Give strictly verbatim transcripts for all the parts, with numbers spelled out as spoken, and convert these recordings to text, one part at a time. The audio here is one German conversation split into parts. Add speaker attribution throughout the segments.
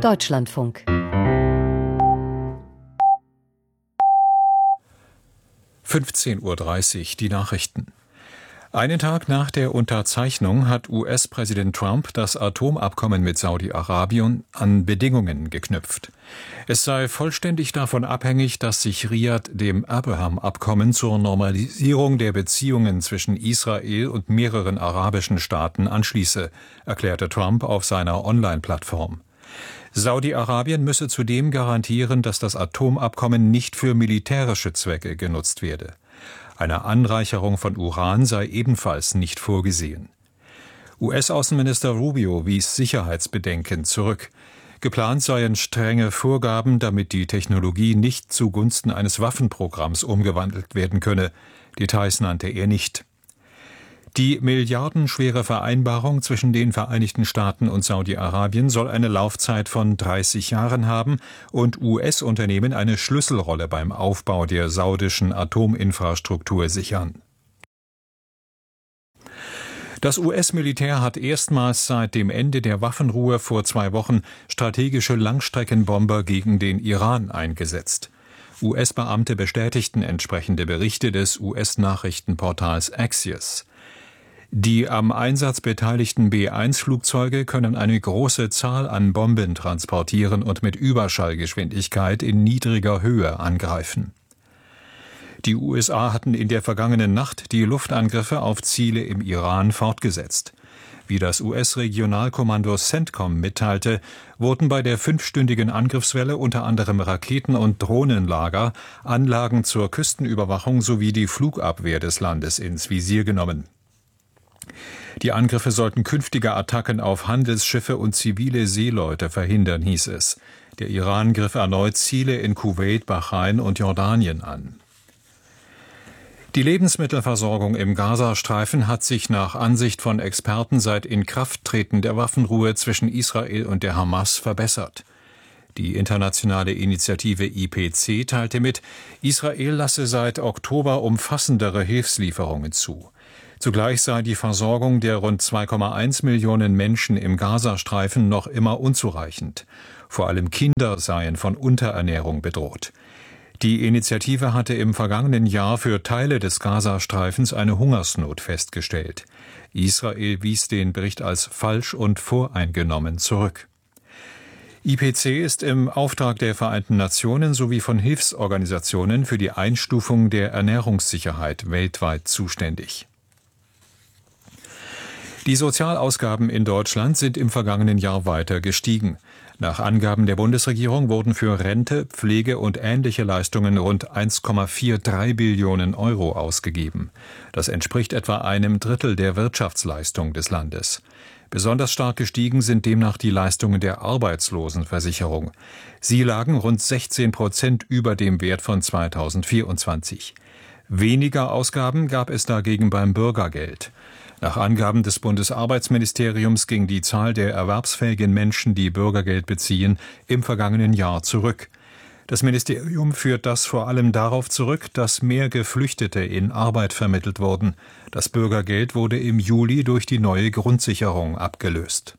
Speaker 1: Deutschlandfunk.
Speaker 2: fünfzehn Uhr dreißig, die Nachrichten. Einen Tag nach der Unterzeichnung hat U S-Präsident Trump das Atomabkommen mit Saudi-Arabien an Bedingungen geknüpft. Es sei vollständig davon abhängig, dass sich Riad dem Abraham-Abkommen zur Normalisierung der Beziehungen zwischen Israel und mehreren arabischen Staaten anschließe, erklärte Trump auf seiner Online-Plattform. Saudi-Arabien müsse zudem garantieren, dass das Atomabkommen nicht für militärische Zwecke genutzt werde. Eine Anreicherung von Uran sei ebenfalls nicht vorgesehen. U S-Außenminister Rubio wies Sicherheitsbedenken zurück. Geplant seien strenge Vorgaben, damit die Technologie nicht zugunsten eines Waffenprogramms umgewandelt werden könne. Details nannte er nicht. Die milliardenschwere Vereinbarung zwischen den Vereinigten Staaten und Saudi-Arabien soll eine Laufzeit von dreißig Jahren haben und U S-Unternehmen eine Schlüsselrolle beim Aufbau der saudischen Atominfrastruktur sichern. Das U S-Militär hat erstmals seit dem Ende der Waffenruhe vor zwei Wochen strategische Langstreckenbomber gegen den Iran eingesetzt. U S-Beamte bestätigten entsprechende Berichte des U S-Nachrichtenportals Axios. Die am Einsatz beteiligten B eins Flugzeuge können eine große Zahl an Bomben transportieren und mit Überschallgeschwindigkeit in niedriger Höhe angreifen. Die U S A hatten in der vergangenen Nacht die Luftangriffe auf Ziele im Iran fortgesetzt. Wie das U S-Regionalkommando CENTCOM mitteilte, wurden bei der fünfstündigen Angriffswelle unter anderem Raketen- und Drohnenlager, Anlagen zur Küstenüberwachung sowie die Flugabwehr des Landes ins Visier genommen. Die Angriffe sollten künftige Attacken auf Handelsschiffe und zivile Seeleute verhindern, hieß es. Der Iran griff erneut Ziele in Kuwait, Bahrain und Jordanien an. Die Lebensmittelversorgung im Gazastreifen hat sich nach Ansicht von Experten seit Inkrafttreten der Waffenruhe zwischen Israel und der Hamas verbessert. Die internationale Initiative I P C teilte mit, Israel lasse seit Oktober umfassendere Hilfslieferungen zu. Zugleich sei die Versorgung der rund zwei Komma eins Millionen Menschen im Gazastreifen noch immer unzureichend. Vor allem Kinder seien von Unterernährung bedroht. Die Initiative hatte im vergangenen Jahr für Teile des Gazastreifens eine Hungersnot festgestellt. Israel wies den Bericht als falsch und voreingenommen zurück. I P C ist im Auftrag der Vereinten Nationen sowie von Hilfsorganisationen für die Einstufung der Ernährungssicherheit weltweit zuständig. Die Sozialausgaben in Deutschland sind im vergangenen Jahr weiter gestiegen. Nach Angaben der Bundesregierung wurden für Rente, Pflege und ähnliche Leistungen rund eins Komma dreiundvierzig Billionen Euro ausgegeben. Das entspricht etwa einem Drittel der Wirtschaftsleistung des Landes. Besonders stark gestiegen sind demnach die Leistungen der Arbeitslosenversicherung. Sie lagen rund sechzehn Prozent über dem Wert von zweitausendvierundzwanzig. Weniger Ausgaben gab es dagegen beim Bürgergeld. Nach Angaben des Bundesarbeitsministeriums ging die Zahl der erwerbsfähigen Menschen, die Bürgergeld beziehen, im vergangenen Jahr zurück. Das Ministerium führt das vor allem darauf zurück, dass mehr Geflüchtete in Arbeit vermittelt wurden. Das Bürgergeld wurde im Juli durch die neue Grundsicherung abgelöst.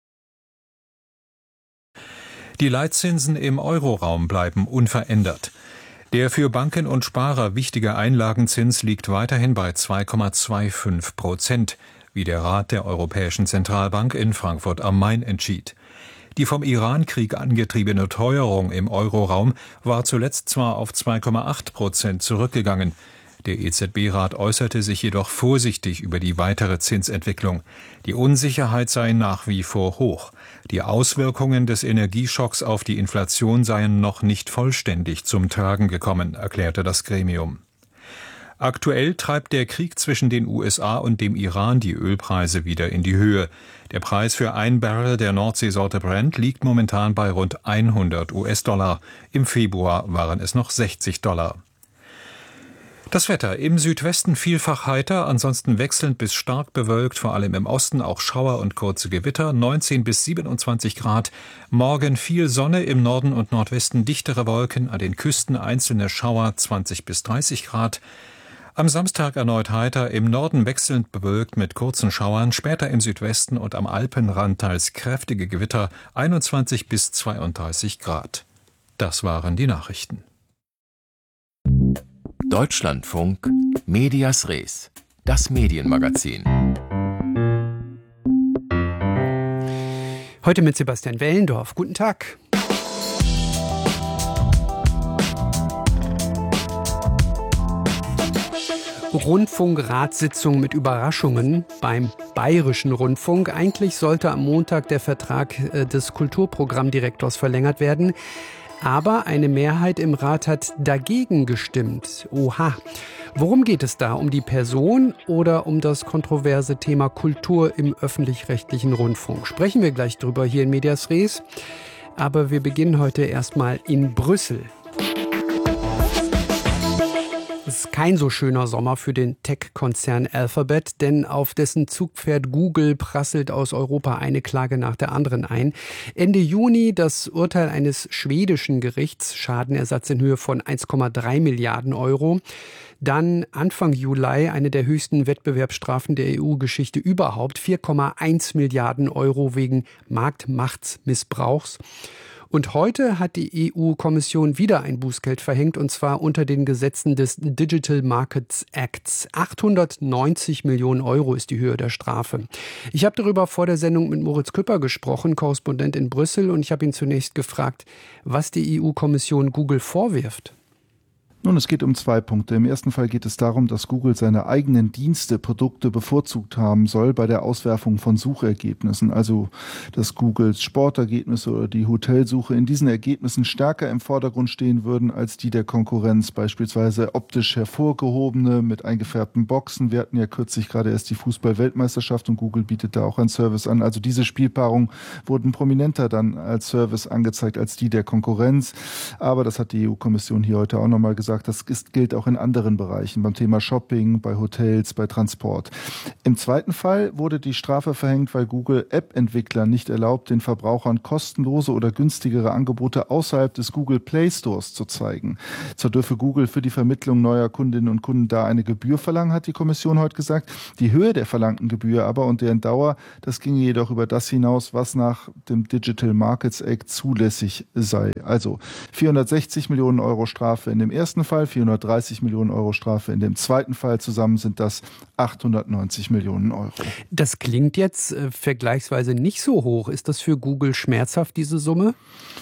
Speaker 2: Die Leitzinsen im Euroraum bleiben unverändert. Der für Banken und Sparer wichtige Einlagenzins liegt weiterhin bei zwei Komma fünfundzwanzig Prozent, wie der Rat der Europäischen Zentralbank in Frankfurt am Main entschied. Die vom Iran-Krieg angetriebene Teuerung im Euroraum war zuletzt zwar auf zwei Komma acht Prozent zurückgegangen. Der E Z B-Rat äußerte sich jedoch vorsichtig über die weitere Zinsentwicklung. Die Unsicherheit sei nach wie vor hoch. Die Auswirkungen des Energieschocks auf die Inflation seien noch nicht vollständig zum Tragen gekommen, erklärte das Gremium. Aktuell treibt der Krieg zwischen den U S A und dem Iran die Ölpreise wieder in die Höhe. Der Preis für ein Barrel der Nordseesorte Brent liegt momentan bei rund hundert US-Dollar. Im Februar waren es noch sechzig Dollar. Das Wetter: im Südwesten vielfach heiter, ansonsten wechselnd bis stark bewölkt, vor allem im Osten auch Schauer und kurze Gewitter, neunzehn bis siebenundzwanzig Grad. Morgen viel Sonne, im Norden und Nordwesten dichtere Wolken, an den Küsten einzelne Schauer, zwanzig bis dreißig Grad. Am Samstag erneut heiter, im Norden wechselnd bewölkt mit kurzen Schauern, später im Südwesten und am Alpenrand teils kräftige Gewitter, einundzwanzig bis zweiunddreißig Grad. Das waren die Nachrichten.
Speaker 1: Deutschlandfunk Medias Res, das Medienmagazin.
Speaker 3: Heute mit Sebastian Wellendorf. Guten Tag. Rundfunkratssitzung mit Überraschungen beim Bayerischen Rundfunk. Eigentlich sollte am Montag der Vertrag des Kulturprogrammdirektors verlängert werden. Aber eine Mehrheit im Rat hat dagegen gestimmt. Oha. Worum geht es da? Um die Person oder um das kontroverse Thema Kultur im öffentlich-rechtlichen Rundfunk? Sprechen wir gleich drüber hier in Medias Res. Aber wir beginnen heute erstmal in Brüssel. Es ist kein so schöner Sommer für den Tech-Konzern Alphabet, denn auf dessen Zugpferd Google prasselt aus Europa eine Klage nach der anderen ein. Ende Juni das Urteil eines schwedischen Gerichts, Schadenersatz in Höhe von eins Komma drei Milliarden Euro. Dann Anfang Juli eine der höchsten Wettbewerbsstrafen der E U-Geschichte überhaupt, vier Komma eins Milliarden Euro wegen Marktmachtsmissbrauchs. Und heute hat die E U-Kommission wieder ein Bußgeld verhängt, und zwar unter den Gesetzen des Digital Markets Acts. achthundertneunzig Millionen Euro ist die Höhe der Strafe. Ich habe darüber vor der Sendung mit Moritz Küpper gesprochen, Korrespondent in Brüssel, und ich habe ihn zunächst gefragt, was die E U-Kommission Google vorwirft.
Speaker 4: Nun, es geht um zwei Punkte. Im ersten Fall geht es darum, dass Google seine eigenen Dienste, Produkte bevorzugt haben soll bei der Auswerfung von Suchergebnissen. Also, dass Googles Sportergebnisse oder die Hotelsuche in diesen Ergebnissen stärker im Vordergrund stehen würden als die der Konkurrenz. Beispielsweise optisch hervorgehobene mit eingefärbten Boxen. Wir hatten ja kürzlich gerade erst die Fußball-Weltmeisterschaft und Google bietet da auch einen Service an. Also diese Spielpaarungen wurden prominenter dann als Service angezeigt als die der Konkurrenz. Aber das hat die E U-Kommission hier heute auch nochmal gesagt. Das ist, gilt auch in anderen Bereichen, beim Thema Shopping, bei Hotels, bei Transport. Im zweiten Fall wurde die Strafe verhängt, weil Google App-Entwicklern nicht erlaubt, den Verbrauchern kostenlose oder günstigere Angebote außerhalb des Google Play Stores zu zeigen. So dürfe Google für die Vermittlung neuer Kundinnen und Kunden da eine Gebühr verlangen, hat die Kommission heute gesagt. Die Höhe der verlangten Gebühr aber und deren Dauer, das ginge jedoch über das hinaus, was nach dem Digital Markets Act zulässig sei. Also vierhundertsechzig Millionen Euro Strafe in dem ersten Fall, vierhundertdreißig Millionen Euro Strafe in dem zweiten Fall. Zusammen sind das achthundertneunzig Millionen Euro.
Speaker 3: Das klingt jetzt äh, vergleichsweise nicht so hoch. Ist das für Google schmerzhaft, diese Summe?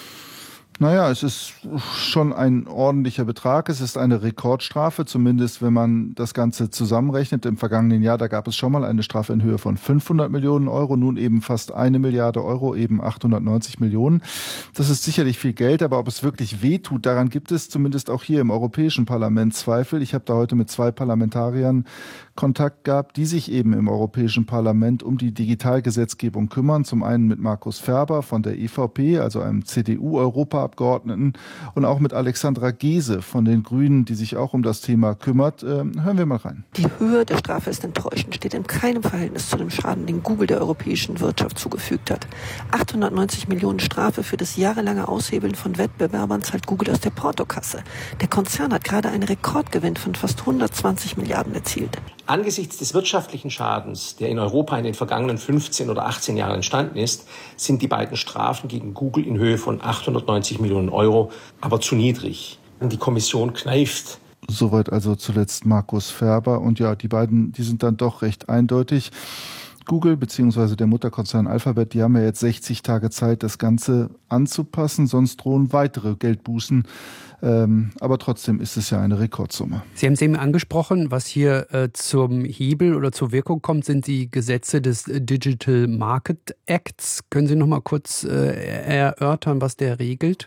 Speaker 4: Naja, es ist schon ein ordentlicher Betrag. Es ist eine Rekordstrafe, zumindest wenn man das Ganze zusammenrechnet. Im vergangenen Jahr, da gab es schon mal eine Strafe in Höhe von fünfhundert Millionen Euro, nun eben fast eine Milliarde Euro, eben achthundertneunzig Millionen. Das ist sicherlich viel Geld, aber ob es wirklich wehtut, daran gibt es zumindest auch hier im Europäischen Parlament Zweifel. Ich habe da heute mit zwei Parlamentariern Kontakt gehabt, die sich eben im Europäischen Parlament um die Digitalgesetzgebung kümmern. Zum einen mit Markus Ferber von der E V P, also einem C D U-Europaabgeordneten, und auch mit Alexandra Gese von den Grünen, die sich auch um das Thema kümmert. Ähm, hören wir mal rein.
Speaker 5: Die Höhe der Strafe ist enttäuschend, steht in keinem Verhältnis zu dem Schaden, den Google der europäischen Wirtschaft zugefügt hat. achthundertneunzig Millionen Strafe für das jahrelange Aushebeln von Wettbewerbern zahlt Google aus der Portokasse. Der Konzern hat gerade einen Rekordgewinn von fast hundertzwanzig Milliarden erzielt.
Speaker 6: Angesichts des wirtschaftlichen Schadens, der in Europa in den vergangenen fünfzehn oder achtzehn Jahren entstanden ist, sind die beiden Strafen gegen Google in Höhe von achthundertneunzig Millionen Euro aber zu niedrig. Die Kommission kneift.
Speaker 4: Soweit also zuletzt Markus Ferber. Und ja, die beiden, die sind dann doch recht eindeutig. Google bzw. der Mutterkonzern Alphabet, die haben ja jetzt sechzig Tage Zeit, das Ganze anzupassen, sonst drohen weitere Geldbußen. Ähm, aber trotzdem ist es ja eine Rekordsumme.
Speaker 3: Sie haben es eben angesprochen, was hier äh, zum Hebel oder zur Wirkung kommt, sind die Gesetze des Digital Market Acts. Können Sie noch mal kurz äh, erörtern, was der regelt?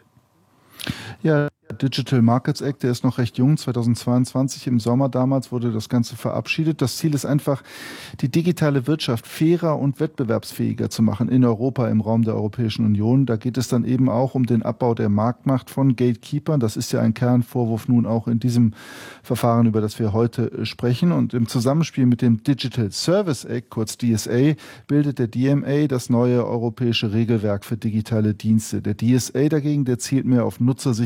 Speaker 4: Ja, Digital Markets Act, der ist noch recht jung, zweitausendzweiundzwanzig im Sommer damals wurde das Ganze verabschiedet. Das Ziel ist einfach, die digitale Wirtschaft fairer und wettbewerbsfähiger zu machen in Europa, im Raum der Europäischen Union. Da geht es dann eben auch um den Abbau der Marktmacht von Gatekeepern. Das ist ja ein Kernvorwurf nun auch in diesem Verfahren, über das wir heute sprechen. Und im Zusammenspiel mit dem Digital Service Act, kurz D S A, bildet der D M A das neue europäische Regelwerk für digitale Dienste. Der D S A dagegen, der zielt mehr auf Nutzersicherheit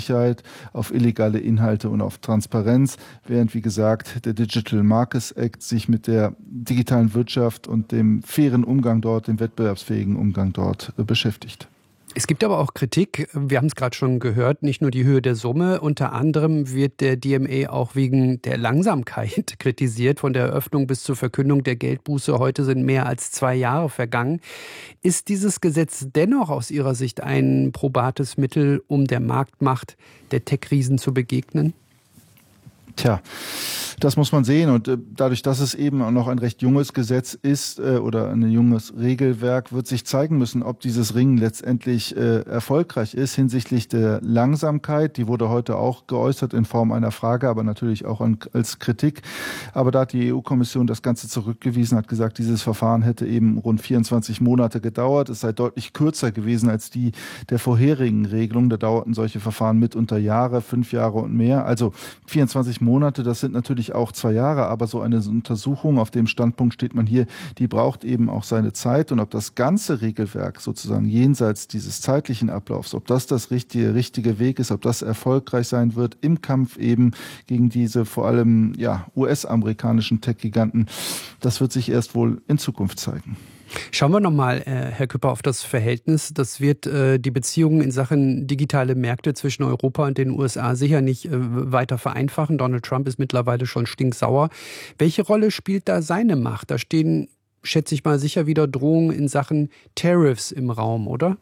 Speaker 4: auf illegale Inhalte und auf Transparenz, während, wie gesagt, der Digital Markets Act sich mit der digitalen Wirtschaft und dem fairen Umgang dort, dem wettbewerbsfähigen Umgang dort äh, beschäftigt.
Speaker 3: Es gibt aber auch Kritik, wir haben es gerade schon gehört, nicht nur die Höhe der Summe, unter anderem wird der D M A auch wegen der Langsamkeit kritisiert, von der Eröffnung bis zur Verkündung der Geldbuße. Heute sind mehr als zwei Jahre vergangen. Ist dieses Gesetz dennoch aus Ihrer Sicht ein probates Mittel, um der Marktmacht der Tech-Riesen zu begegnen?
Speaker 4: Tja, das muss man sehen, und äh, dadurch, dass es eben auch noch ein recht junges Gesetz ist äh, oder ein junges Regelwerk, wird sich zeigen müssen, ob dieses Ringen letztendlich äh, erfolgreich ist hinsichtlich der Langsamkeit. Die wurde heute auch geäußert in Form einer Frage, aber natürlich auch an, als Kritik. Aber da hat die E U-Kommission das Ganze zurückgewiesen, hat gesagt, dieses Verfahren hätte eben rund vierundzwanzig Monate gedauert. Es sei deutlich kürzer gewesen als die der vorherigen Regelung. Da dauerten solche Verfahren mitunter Jahre, fünf Jahre und mehr. Also vierundzwanzig Monate, das sind natürlich auch zwei Jahre, aber so eine Untersuchung, auf dem Standpunkt steht man hier, die braucht eben auch seine Zeit, und ob das ganze Regelwerk sozusagen jenseits dieses zeitlichen Ablaufs, ob das das richtige, richtige Weg ist, ob das erfolgreich sein wird im Kampf eben gegen diese vor allem ja, U S-amerikanischen Tech-Giganten, das wird sich erst wohl in Zukunft zeigen.
Speaker 3: Schauen wir nochmal, äh, Herr Küpper, auf das Verhältnis. Das wird äh, die Beziehungen in Sachen digitale Märkte zwischen Europa und den U S A sicher nicht äh, weiter vereinfachen. Donald Trump ist mittlerweile schon stinksauer. Welche Rolle spielt da seine Macht? Da stehen, schätze ich mal, sicher wieder Drohungen in Sachen Tariffs im Raum, oder?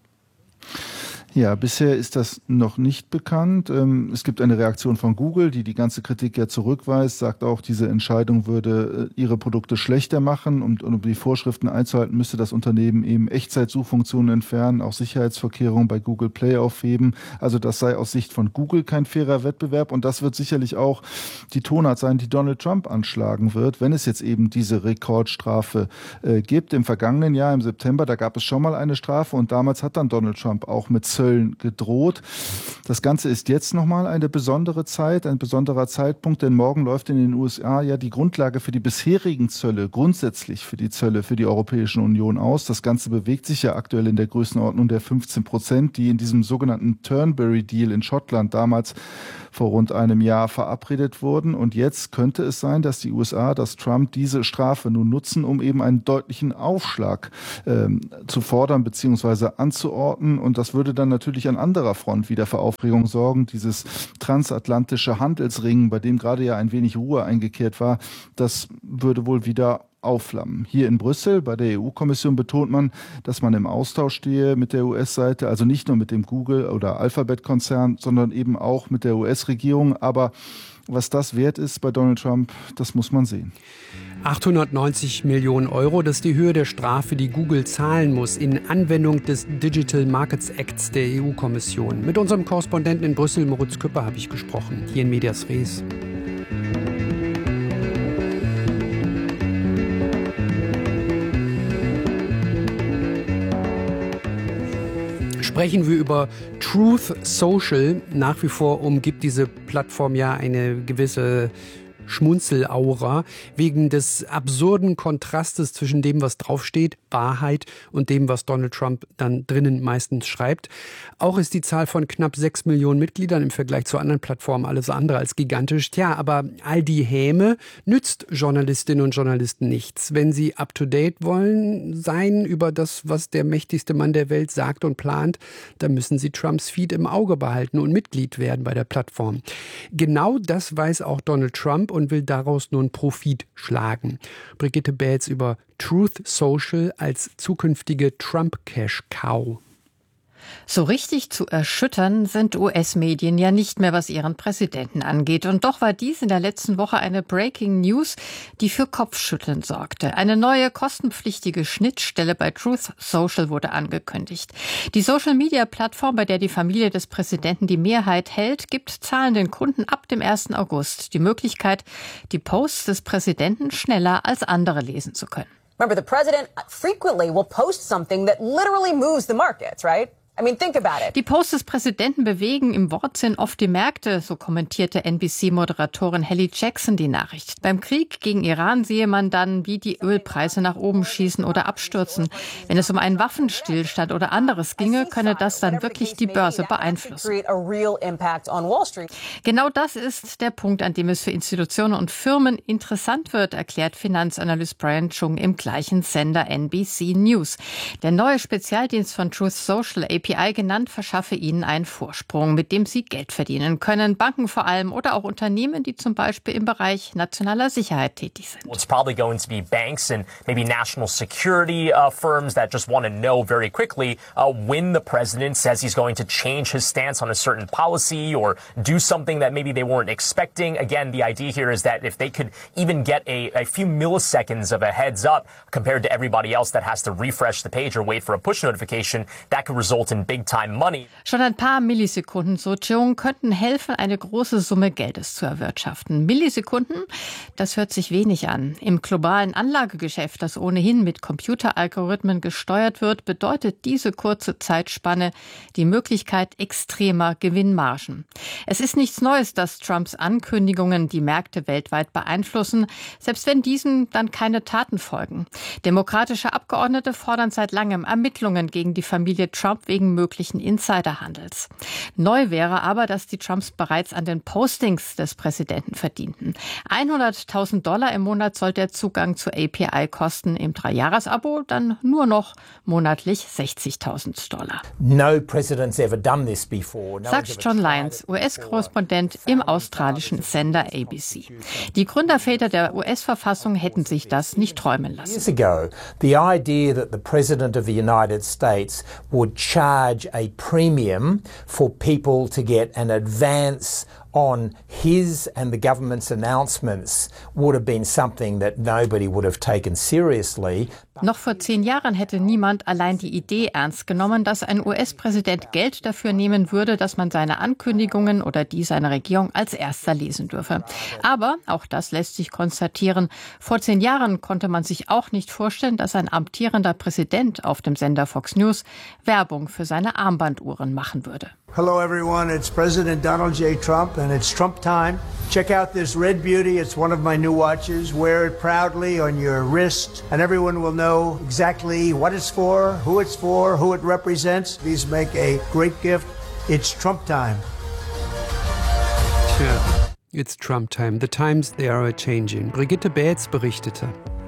Speaker 4: Ja, bisher ist das noch nicht bekannt. Es gibt eine Reaktion von Google, die die ganze Kritik ja zurückweist, sagt auch, diese Entscheidung würde ihre Produkte schlechter machen, und um die Vorschriften einzuhalten, müsste das Unternehmen eben Echtzeitsuchfunktionen entfernen, auch Sicherheitsvorkehrungen bei Google Play aufheben. Also das sei aus Sicht von Google kein fairer Wettbewerb, und das wird sicherlich auch die Tonart sein, die Donald Trump anschlagen wird, wenn es jetzt eben diese Rekordstrafe äh, gibt. Im vergangenen Jahr, im September, da gab es schon mal eine Strafe, und damals hat dann Donald Trump auch mit Zöllen gedroht. Das Ganze ist jetzt nochmal eine besondere Zeit, ein besonderer Zeitpunkt, denn morgen läuft in den U S A ja die Grundlage für die bisherigen Zölle, grundsätzlich für die Zölle für die Europäische Union aus. Das Ganze bewegt sich ja aktuell in der Größenordnung der fünfzehn Prozent, die in diesem sogenannten Turnberry-Deal in Schottland damals vor rund einem Jahr verabredet wurden. Und jetzt könnte es sein, dass die U S A, dass Trump diese Strafe nun nutzen, um eben einen deutlichen Aufschlag ähm, zu fordern bzw. anzuordnen. Und das würde dann natürlich an anderer Front wieder für Aufregung sorgen. Dieses transatlantische Handelsringen, bei dem gerade ja ein wenig Ruhe eingekehrt war, das würde wohl wieder aufflammen. Hier in Brüssel bei der E U-Kommission betont man, dass man im Austausch stehe mit der U S-Seite, also nicht nur mit dem Google- oder Alphabet-Konzern, sondern eben auch mit der U S-Regierung. Aber was das wert ist bei Donald Trump, das muss man sehen.
Speaker 3: achthundertneunzig Millionen Euro, das ist die Höhe der Strafe, die Google zahlen muss in Anwendung des Digital Markets Acts der E U-Kommission. Mit unserem Korrespondenten in Brüssel, Moritz Küpper, habe ich gesprochen, hier in Medias Res. Sprechen wir über Truth Social. Nach wie vor umgibt diese Plattform ja eine gewisse Schmunzelaura wegen des absurden Kontrastes zwischen dem, was draufsteht, Wahrheit, und dem, was Donald Trump dann drinnen meistens schreibt. Auch ist die Zahl von knapp sechs Millionen Mitgliedern im Vergleich zu anderen Plattformen alles andere als gigantisch. Tja, aber all die Häme nützt Journalistinnen und Journalisten nichts. Wenn sie up-to-date wollen sein über das, was der mächtigste Mann der Welt sagt und plant, dann müssen sie Trumps Feed im Auge behalten und Mitglied werden bei der Plattform. Genau das weiß auch Donald Trump und will daraus nun Profit schlagen. Brigitte Baetz über Truth Social als zukünftige Trump-Cash-Cow.
Speaker 7: So richtig zu erschüttern sind U S-Medien ja nicht mehr, was ihren Präsidenten angeht. Und doch war dies in der letzten Woche eine Breaking News, die für Kopfschütteln sorgte. Eine neue kostenpflichtige Schnittstelle bei Truth Social wurde angekündigt. Die Social-Media-Plattform, bei der die Familie des Präsidenten die Mehrheit hält, gibt zahlenden Kunden ab dem ersten August die Möglichkeit, die Posts des Präsidenten schneller als andere lesen zu können.
Speaker 8: Remember, the president frequently will post something that literally moves the markets, right?
Speaker 7: Die Posts des Präsidenten bewegen im Wortsinn oft die Märkte, so kommentierte N B C-Moderatorin Hallie Jackson die Nachricht. Beim Krieg gegen Iran sehe man dann, wie die Ölpreise nach oben schießen oder abstürzen. Wenn es um einen Waffenstillstand oder anderes ginge, könne das dann wirklich die Börse beeinflussen. Genau das ist der Punkt, an dem es für Institutionen und Firmen interessant wird, erklärt Finanzanalyst Brian Chung im gleichen Sender N B C News. Der neue Spezialdienst von Truth Social, A P I genannt, verschaffe ihnen einen Vorsprung, mit dem sie Geld verdienen können. Banken vor allem oder auch Unternehmen, die zum Beispiel im Bereich nationaler Sicherheit tätig sind.
Speaker 8: It's probably going to be banks and maybe national security uh, firms that just want to know very quickly uh, when the president says he's going to change his stance on a certain policy or do something that maybe they weren't expecting. Again, the idea here is that if they could even get a, a few milliseconds of a heads up compared to everybody else that has to refresh the page or wait for a push notification, that could result in big time money.
Speaker 7: Schon ein paar Millisekunden, so Chung, könnten helfen, eine große Summe Geldes zu erwirtschaften. Millisekunden, das hört sich wenig an. Im globalen Anlagegeschäft, das ohnehin mit Computeralgorithmen gesteuert wird, bedeutet diese kurze Zeitspanne die Möglichkeit extremer Gewinnmargen. Es ist nichts Neues, dass Trumps Ankündigungen die Märkte weltweit beeinflussen, selbst wenn diesen dann keine Taten folgen. Demokratische Abgeordnete fordern seit langem Ermittlungen gegen die Familie Trump wegen möglichen Insiderhandels. Neu wäre aber, dass die Trumps bereits an den Postings des Präsidenten verdienten. hunderttausend Dollar im Monat soll der Zugang zu A P I kosten, im Dreijahresabo dann nur noch monatlich sechzigtausend Dollar.
Speaker 9: No president's ever done this before. No
Speaker 7: Sagt John Lyons, U S-Korrespondent im australischen Sender A B C. Die Gründerväter der U S-Verfassung hätten sich das nicht träumen lassen.
Speaker 9: Years ago, the idea that the President of the United States would charge a premium for people to get an advance on his and the government's announcements would have been something that nobody would have taken seriously.
Speaker 7: Noch vor zehn Jahren hätte niemand allein die Idee ernst genommen, dass ein U S-Präsident Geld dafür nehmen würde, dass man seine Ankündigungen oder die seiner Regierung als erster lesen dürfe. Aber, auch das lässt sich konstatieren, vor zehn Jahren konnte man sich auch nicht vorstellen, dass ein amtierender Präsident auf dem Sender Fox News Werbung für seine Armbanduhren machen würde.
Speaker 10: Hello everyone, it's President Donald J. Trump and it's Trump time. Check out this red beauty, it's one of my new watches. Wear it proudly on your wrist and everyone will know exactly what it's for, who it's for, who it represents. These make a great gift. It's Trump time.
Speaker 3: Tja, it's Trump time. The times they are a-changing. Brigitte Baetz berichtete.